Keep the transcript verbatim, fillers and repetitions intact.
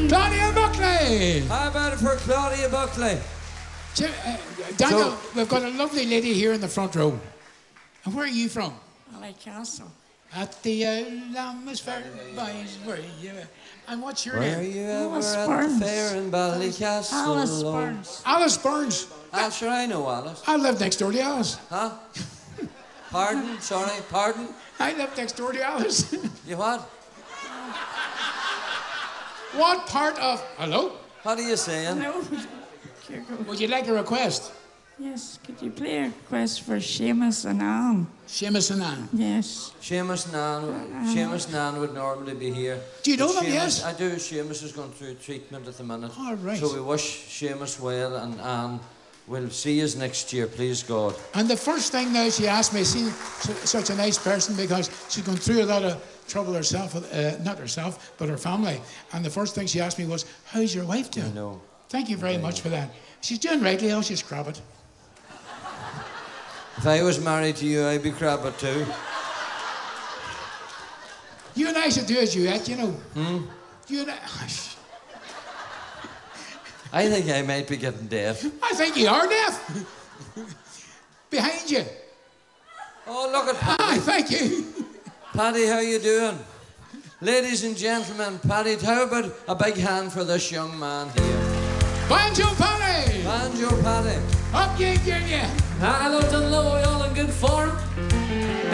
Claudia Buckley. How about it for Claudia Buckley? Uh, Daniel, So- we've got a lovely lady here in the front row. And where are you from? Ballycastle. At the Lammas Fair Boys, where are you? And what's your Were name? you ever Alice at Burns. the fair in Ballycastle? Alice Burns. Alice Burns. Ah, sure, I know Alice. I live next door to Alice. Huh? Pardon? Sorry, pardon? I live next door to Alice. You what? What part of... Hello? What are you saying? Hello. Here go. Would you like a request? Yes, could you play a request for Seamus and Anne? Seamus and Anne. Yes. Seamus Nan, Seamus Nan would normally be here. Do you know But them, Seamus- yes? I do. Seamus is going through treatment at the minute. All right. So we wish Seamus well, and Anne, we'll see you next year, please God. And the first thing now she asked me, see, su- such a nice person, because she's gone through a lot of trouble herself, uh, not herself, but her family. And the first thing she asked me was, how's your wife doing? I know. Thank you very much for that. She's doing rightly, I'll just grab it. If I was married to you, I'd be crabbit too. You and I should do as you act, you know. Hmm? You and I... I think I might be getting deaf. I think you are deaf. Behind you. Oh, look at Hi, Paddy. thank you. Paddy, how you doing? Ladies and gentlemen, Paddy, how about a big hand for this young man here? Banjo Paddy. Banjo Paddy. Up you get you. Hello, Dunlo, we all in good form.